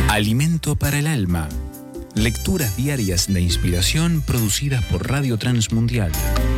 Alimento para el alma. Lecturas diarias de inspiración producidas por Radio Transmundial.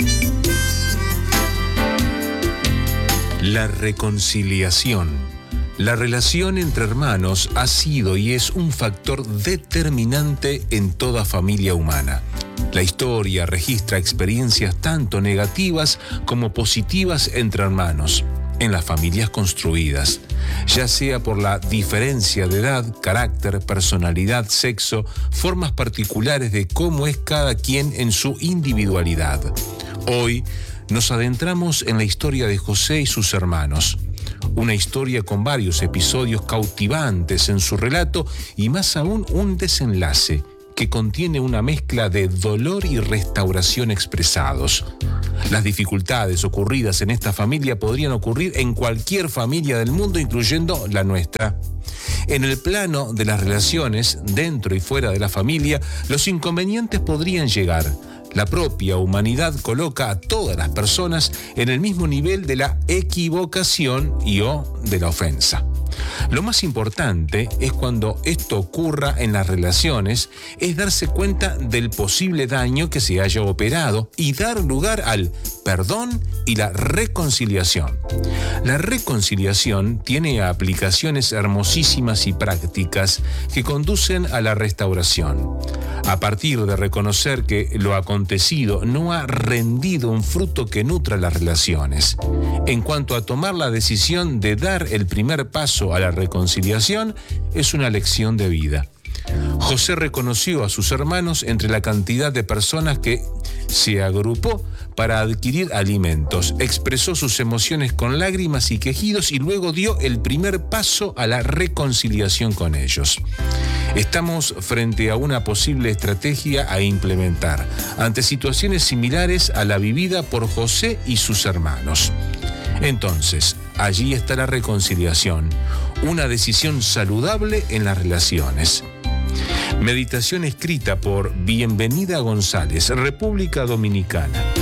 La reconciliación. La relación entre hermanos ha sido y es un factor determinante en toda familia humana. La historia registra experiencias tanto negativas como positivas entre hermanos, en las familias construidas, ya sea por la diferencia de edad, carácter, personalidad, sexo, formas particulares de cómo es cada quien en su individualidad. Hoy nos adentramos en la historia de José y sus hermanos. Una historia con varios episodios cautivantes en su relato y más aún un desenlace que contiene una mezcla de dolor y restauración expresados. Las dificultades ocurridas en esta familia podrían ocurrir en cualquier familia del mundo, incluyendo la nuestra. En el plano de las relaciones, dentro y fuera de la familia, los inconvenientes podrían llegar. La propia humanidad coloca a todas las personas en el mismo nivel de la equivocación o de la ofensa. Lo más importante es cuando esto ocurra en las relaciones, es darse cuenta del posible daño que se haya operado y dar lugar al perdón y la reconciliación. La reconciliación tiene aplicaciones hermosísimas y prácticas que conducen a la restauración. A partir de reconocer que lo acontecido no ha rendido un fruto que nutra las relaciones. En cuanto a tomar la decisión de dar el primer paso a la reconciliación, es una lección de vida. José reconoció a sus hermanos entre la cantidad de personas que se agrupó para adquirir alimentos, expresó sus emociones con lágrimas y quejidos y luego dio el primer paso a la reconciliación con ellos. Estamos frente a una posible estrategia a implementar ante situaciones similares a la vivida por José y sus hermanos. Entonces, allí está la reconciliación, una decisión saludable en las relaciones. Meditación escrita por Bienvenida González, República Dominicana.